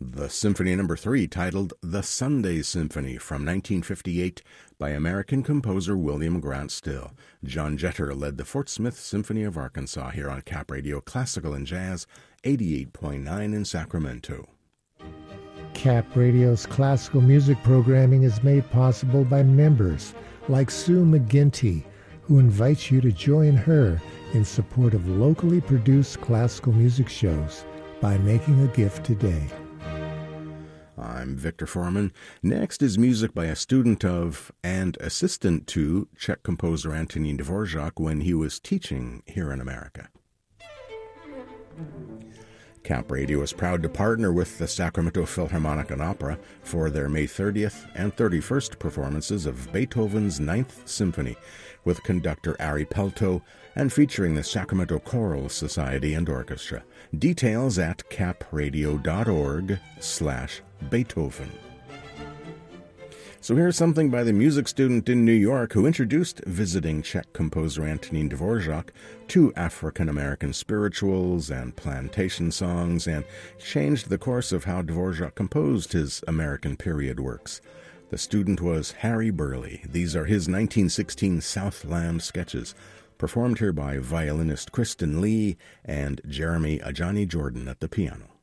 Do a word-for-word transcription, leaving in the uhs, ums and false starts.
the Symphony Number three, titled The Sunday Symphony from nineteen fifty-eight by American composer William Grant Still. John Jeter led the Fort Smith Symphony of Arkansas here on Cap Radio Classical and Jazz, eighty-eight point nine in Sacramento. Cap Radio's classical music programming is made possible by members like Sue McGinty, who invites you to join her in support of locally produced classical music shows by making a gift today. I'm Victor Foreman. Next is music by a student of and assistant to Czech composer Antonín Dvorak when he was teaching here in America. Cap Radio is proud to partner with the Sacramento Philharmonic and Opera for their May thirtieth and thirty-first performances of Beethoven's Ninth Symphony with conductor Ari Pelto and featuring the Sacramento Choral Society and Orchestra. Details at capradio.org slash Beethoven. So here's something by the music student in New York who introduced visiting Czech composer Antonín Dvorak to African-American spirituals and plantation songs and changed the course of how Dvorak composed his American period works. The student was Harry Burley. These are his nineteen sixteen Southland sketches, performed here by violinist Kristen Lee and Jeremy Ajani Jordan at the piano.